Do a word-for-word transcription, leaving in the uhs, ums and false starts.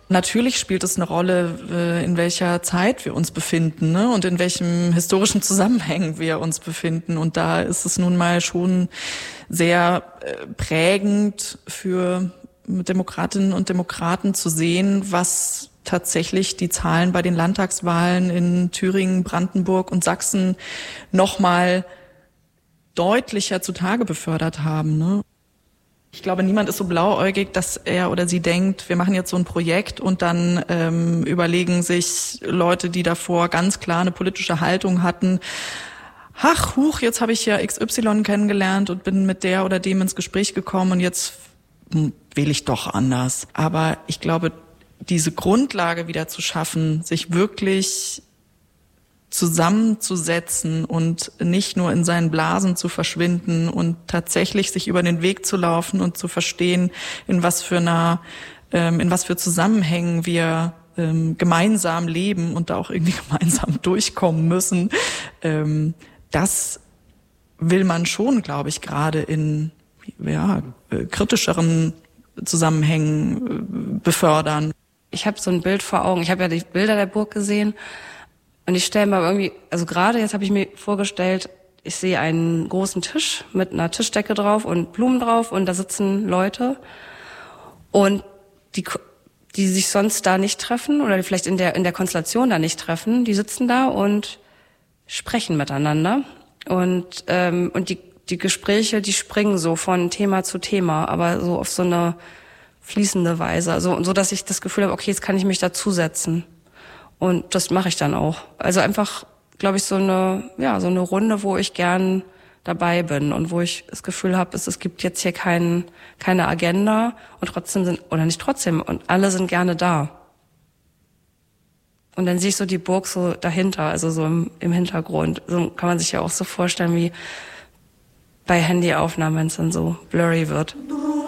Natürlich spielt es eine Rolle, in welcher Zeit wir uns befinden, ne? Und in welchem historischen Zusammenhang wir uns befinden. Und da ist es nun mal schon sehr prägend für Demokratinnen und Demokraten zu sehen, was tatsächlich die Zahlen bei den Landtagswahlen in Thüringen, Brandenburg und Sachsen nochmal deutlicher zutage befördert haben, ne? Ich glaube, niemand ist so blauäugig, dass er oder sie denkt, wir machen jetzt so ein Projekt und dann ähm, überlegen sich Leute, die davor ganz klar eine politische Haltung hatten, ach, huch, jetzt habe ich ja X Y kennengelernt und bin mit der oder dem ins Gespräch gekommen und jetzt hm, wähle ich doch anders. Aber ich glaube, diese Grundlage wieder zu schaffen, sich wirklich zusammenzusetzen und nicht nur in seinen Blasen zu verschwinden und tatsächlich sich über den Weg zu laufen und zu verstehen, in was für einer, ähm, in was für Zusammenhängen wir ähm, gemeinsam leben und da auch irgendwie gemeinsam durchkommen müssen. Ähm, das will man schon, glaube ich, gerade in ja, äh, kritischeren Zusammenhängen äh, befördern. Ich habe so ein Bild vor Augen. Ich habe ja die Bilder der Burg gesehen. Und ich stelle mir irgendwie, also gerade jetzt habe ich mir vorgestellt, ich sehe einen großen Tisch mit einer Tischdecke drauf und Blumen drauf und da sitzen Leute und die, die sich sonst da nicht treffen oder die vielleicht in der in der Konstellation da nicht treffen, die sitzen da und sprechen miteinander und ähm, und die die Gespräche, die springen so von Thema zu Thema, aber so auf so eine fließende Weise, also so, dass ich das Gefühl habe, okay, jetzt kann ich mich dazusetzen. Und das mache ich dann auch. Also einfach, glaube ich, so eine, ja, so eine Runde, wo ich gern dabei bin und wo ich das Gefühl habe, es, es gibt jetzt hier kein, keine Agenda und trotzdem sind, oder nicht trotzdem, und alle sind gerne da. Und dann sehe ich so die Burg so dahinter, also so im, im Hintergrund. So kann man sich ja auch so vorstellen wie bei Handyaufnahmen, wenn es dann so blurry wird.